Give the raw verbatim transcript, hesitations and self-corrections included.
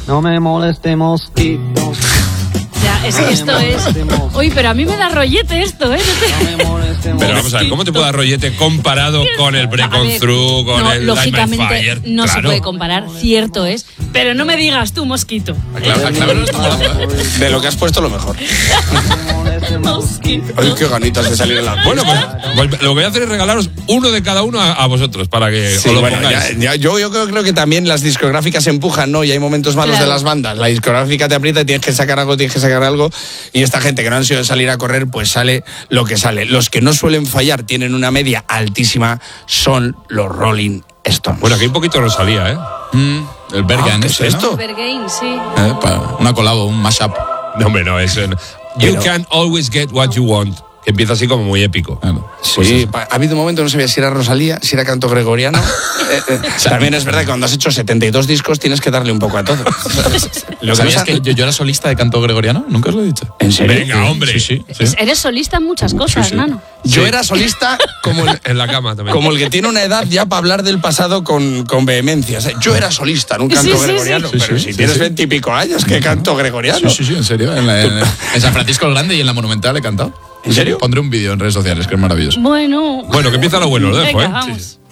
No me moleste mosquito. Ya, es que esto es... Uy, pero a mí me da rollete esto, ¿eh? Pero vamos a ver, ¿cómo te puede dar rollete comparado con el Break On Through, con no, el Light My lógicamente Fire? no Claro. se puede comparar, cierto es. Pero no me digas tú, mosquito. Claro, claro, no está molando, ¿eh? De lo que has puesto, lo mejor. Mosquito. Ay, qué ganitas de salir en la... Bueno, pues, pues lo que voy a hacer es regalaros uno de cada uno a, a vosotros, para que Sí, os lo bueno, pongáis. ya, ya, yo, yo creo, creo que también las discográficas empujan, ¿no? Y hay momentos malos Claro. de las bandas. La discográfica te aprieta y tienes que sacar algo, tienes que sacar algo. Y esta gente que no han sido de salir a correr, pues sale lo que sale. Los que no suelen fallar, tienen una media altísima, son los Rolling Stones. Bueno, aquí un poquito Rosalía, ¿eh? Mm, el Bergen, Ah, ¿qué es este, esto? ¿no? Bergain, sí. Eh, para una colabo, un mashup. No, hombre, no, es... You Pero- can always get what you want. Que empieza así como muy épico. Claro. Sí, pa- ha habido un momento, no sabía si era Rosalía, si era canto gregoriano. Eh, eh, también es verdad que cuando has hecho setenta y dos discos tienes que darle un poco a todo. Lo que ¿Sabías no sa- que yo, yo era solista de canto gregoriano? ¿Nunca os lo he dicho? ¿En serio? Venga, hombre. Sí, sí. sí. Es- Eres solista en muchas cosas, Sí, sí. nano. Yo Sí. era solista como el, En la cama también. como el que tiene una edad ya para hablar del pasado con, con vehemencia. O sea, yo era solista en un canto Sí, sí, gregoriano, sí. pero Sí, si sí, tienes sí. veintipico años, ¿qué canto gregoriano? Sí, sí, sí, en serio. En, la- en- en San Francisco el Grande y en la Monumental he cantado. ¿En serio? Pondré un vídeo en redes sociales, que es maravilloso. Bueno. Bueno, que empieza lo bueno, lo dejo, Venga, ¿eh? vamos.